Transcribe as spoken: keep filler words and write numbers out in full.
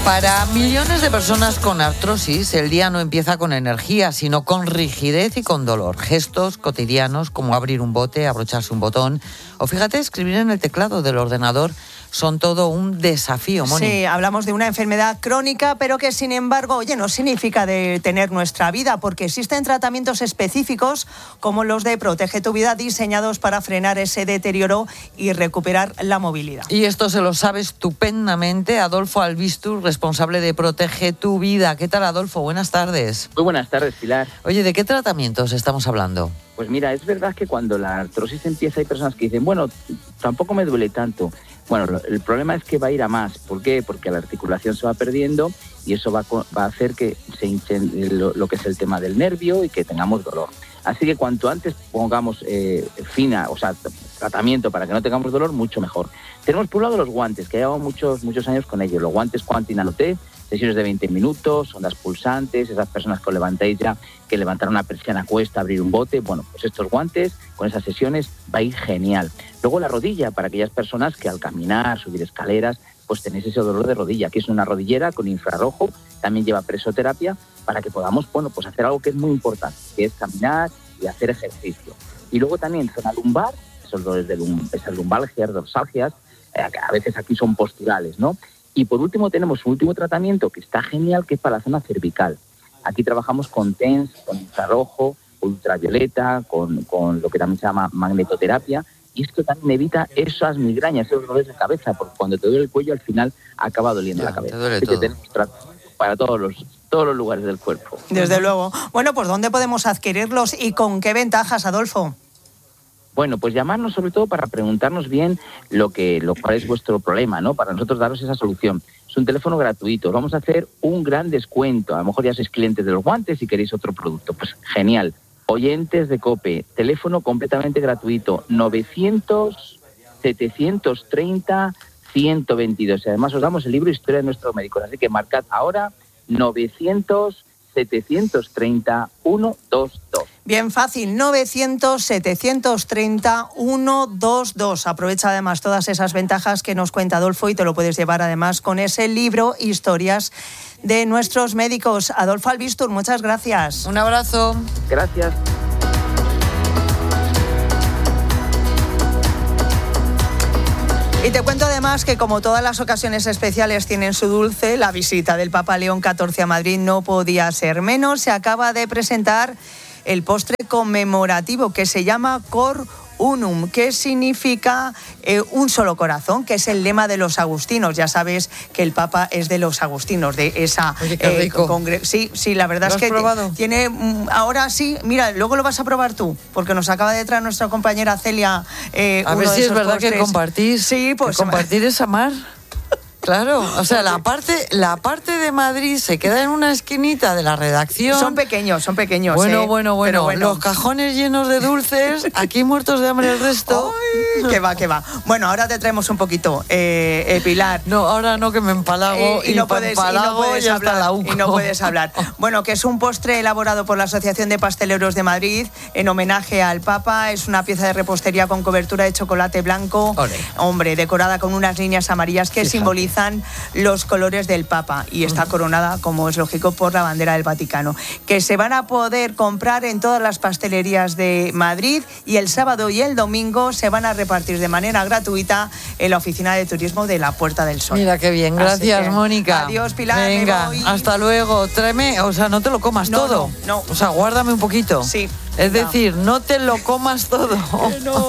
Para millones de personas con artrosis, el día no empieza con energía, sino con rigidez y con dolor. Gestos cotidianos como abrir un bote, abrocharse un botón o, fíjate, escribir en el teclado del ordenador son todo un desafío, Moni. Sí, hablamos de una enfermedad crónica, pero que, sin embargo, oye, no significa detener nuestra vida, porque existen tratamientos específicos como los de Protege tu Vida, diseñados para frenar ese deterioro y recuperar la movilidad. Y esto se lo sabe estupendamente Adolfo Albistur, responsable de Protege tu Vida. ¿Qué tal, Adolfo? Buenas tardes. Muy buenas tardes, Pilar. Oye, ¿de qué tratamientos estamos hablando? Pues mira, es verdad que cuando la artrosis empieza hay personas que dicen, bueno, tampoco me duele tanto. Bueno, el problema es que va a ir a más. ¿Por qué? Porque la articulación se va perdiendo y eso va a, va a hacer que se hinche lo, lo que es el tema del nervio y que tengamos dolor. Así que cuanto antes pongamos eh, fina, o sea, tratamiento para que no tengamos dolor, mucho mejor. Tenemos por un lado los guantes, que llevamos muchos, muchos años con ellos. Los guantes Quanti Nano-T, sesiones de veinte minutos, ondas pulsantes, esas personas que os levantáis ya, que levantar una persiana cuesta, abrir un bote. Bueno, pues estos guantes, con esas sesiones, va a ir genial. Luego la rodilla, para aquellas personas que al caminar, subir escaleras, pues tenéis ese dolor de rodilla. Aquí es una rodillera con infrarrojo, también lleva presoterapia, para que podamos, bueno, pues hacer algo que es muy importante, que es caminar y hacer ejercicio. Y luego también zona lumbar, esos dolores de lum, esas lumbalgias, dorsalgias, eh, a veces aquí son posturales, ¿no? Y por último tenemos un último tratamiento que está genial, que es para la zona cervical. Aquí trabajamos con T E N S, con infrarrojo, ultravioleta, con, con lo que también se llama magnetoterapia. Y esto también evita esas migrañas, esos dolores de cabeza, porque cuando te duele el cuello al final acaba doliendo ya, la cabeza. Te duele Así todo. que tenemos tratamiento para todos los, todos los lugares del cuerpo. Desde luego. Bueno, pues ¿dónde podemos adquirirlos y con qué ventajas, Adolfo? Bueno, pues llamarnos sobre todo para preguntarnos bien lo que, lo cuál es vuestro problema, ¿no? Para nosotros daros esa solución. Es un teléfono gratuito. Os vamos a hacer un gran descuento. A lo mejor ya sois clientes de los guantes y queréis otro producto. Pues genial. Oyentes de COPE, teléfono completamente gratuito, novecientos, setecientos treinta, ciento veintidós. Y además os damos el libro Historia de nuestros médicos. Así que marcad ahora novecientos, setecientos treinta, ciento veintidós. Bien fácil, novecientos, setecientos treinta, ciento veintidós. Aprovecha además todas esas ventajas que nos cuenta Adolfo y te lo puedes llevar además con ese libro Historias de nuestros médicos. Adolfo Albistur, muchas gracias. Un abrazo. Gracias. Y te cuento además que, como todas las ocasiones especiales tienen su dulce, la visita del Papa León catorce a Madrid no podía ser menos. Se acaba de presentar el postre conmemorativo que se llama Cor Unum, que significa eh, un solo corazón, que es el lema de los agustinos. Ya sabes que el Papa es de los agustinos, de esa... Oye, qué rico. Eh, congre- sí, sí, la verdad ¿Lo es has que probado? tiene... mm, Ahora sí, mira, luego lo vas a probar tú, porque nos acaba de traer nuestra compañera Celia eh, A uno ver de si es esos verdad que postres. compartís. Sí, pues... que compartir es amar. Claro, o sea, la parte, la parte de Madrid se queda en una esquinita de la redacción. Son pequeños, son pequeños. Bueno, ¿eh? bueno, bueno, Pero bueno. los cajones llenos de dulces, aquí muertos de hambre el resto. Ay, que va, que va. Bueno, ahora te traemos un poquito, eh, eh, Pilar. No, ahora no, que me empalago Eh, y, no pa- puedes, y no empalago puedes y hasta hablar, la uco. y no puedes hablar. Bueno, que es un postre elaborado por la Asociación de Pasteleros de Madrid en homenaje al Papa. Es una pieza de repostería con cobertura de chocolate blanco. Olé. Hombre, decorada con unas líneas amarillas que Fíjate. simbolizan los colores del Papa, y está coronada, como es lógico, por la bandera del Vaticano, que se van a poder comprar en todas las pastelerías de Madrid, y el sábado y el domingo se van a repartir de manera gratuita en la oficina de turismo de la Puerta del Sol. Mira qué bien, Así gracias, que, Mónica. adiós, Pilar, me Venga, voy. hasta luego. Tráeme, o sea, no te lo comas No, todo. no, no. O sea, guárdame un poquito. Sí. Es Venga. decir, no te lo comas todo. No.